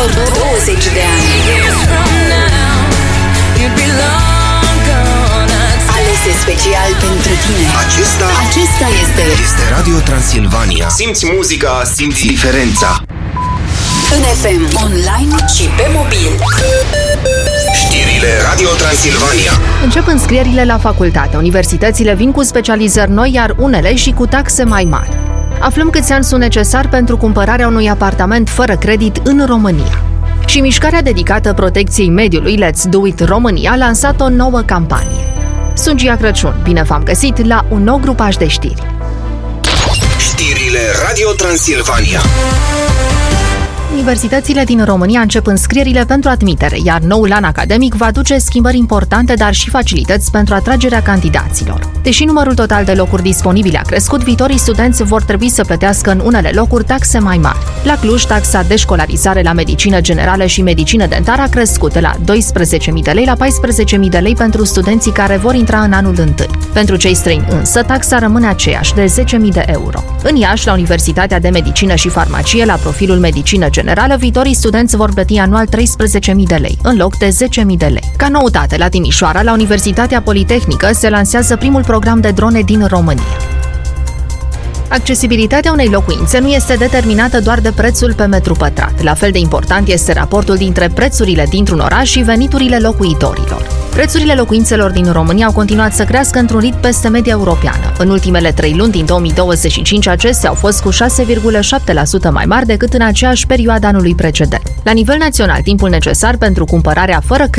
Vreo 20 de ani. Alese special pentru tine. Acesta este Radio Transilvania. Simți muzica, simți diferența. în FM, online și pe mobil. Știrile Radio Transilvania. Încep înscrierile la facultate. Universitățile vin cu specializări noi, iar unele și cu taxe mai mari. Aflăm câți ani sunt necesari pentru cumpărarea unui apartament fără credit în România. Și mișcarea dedicată protecției mediului Let's Do It România a lansat o nouă campanie. Sunt Gia Crăciun, bine v-am găsit la un nou grupaj de știri. Știrile Radio Transilvania. Universitățile din România încep înscrierile pentru admitere, iar noul an academic va aduce schimbări importante, dar și facilități pentru atragerea candidaților. Deși numărul total de locuri disponibile a crescut, viitorii studenți vor trebui să plătească în unele locuri taxe mai mari. La Cluj, taxa de școlarizare la medicină generală și medicină dentară a crescut de la 12.000 de lei la 14.000 de lei pentru studenții care vor intra în anul întâi. Pentru cei străini însă, taxa rămâne aceeași, de 10.000 de euro. În Iași, la Universitatea de Medicină și Farmacie, la profilul medicină generală, viitorii studenți vor plăti anual 13.000 de lei, în loc de 10.000 de lei. Ca noutate, la Timișoara, la Universitatea Politehnică, se lansează primul program de drone din România. Accesibilitatea unei locuințe nu este determinată doar de prețul pe metru pătrat. La fel de important este raportul dintre prețurile dintr-un oraș și veniturile locuitorilor. Prețurile locuințelor din România au continuat să crească într-un ritm peste media europeană. În ultimele 3 luni din 2025, acestea au fost cu 6,7% mai mari decât în aceeași perioadă anului precedent. La nivel național, timpul necesar pentru cumpărarea fără